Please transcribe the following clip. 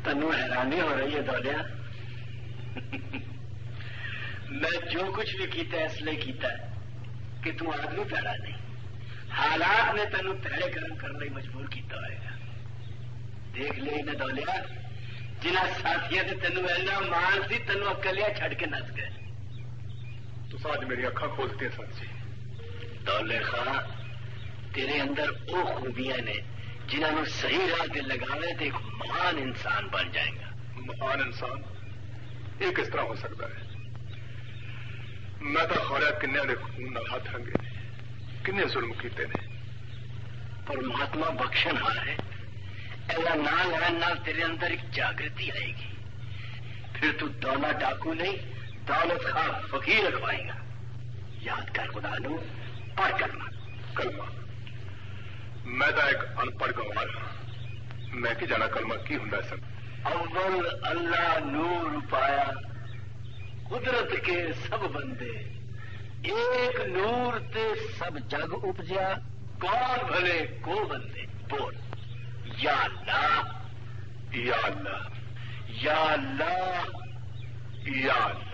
تنو حیرانی ہو رہی ہے دولیا میں جو کچھ بھی کیتا ہے اس لیے کیتا ہے کہ تم آدمی پیڑا نہیں حالات نے تینوں پیڑے کرم کرنے مجبور کیتا ہوئے گا دیکھ لے نہ دولیا جنہ ساتھیوں نے تینوں ایسا مان سی تینوں اکلیاں چھڑ کے نس گئے تو آج میری اکھاں کھولتی ہیں سر جی دولے خاں تیرے اندر وہ خوبیاں نے جنہوں نے صحیح راہ دل لگاوے تو ایک مہان انسان بن جائے گا مہان انسان یہ کس طرح ہو سکتا ہے میں تو خوریا کنیا دے خون نال ہاتھ رنگے نے کنے ظلم کیتے نے پرماتما بخشن ہار ہے ایسا نہ لین نال تیرے اندر ایک جاگرتی آئے گی پھر تو دولت ڈاکو نہیں دولت خواہ فقیر رکھوائے گا یاد کر خدا نو پڑھ کلمہ میں تو ایک ان پڑھ گوار ہاں میں کہ جانا کلمہ کی ہوں سب اول اللہ نور پایا قدرت کے سب بندے ایک نور تے سب جگ اپجیا کون بھلے کو بندے بول یا اللہ یا اللہ یا اللہ یا اللہ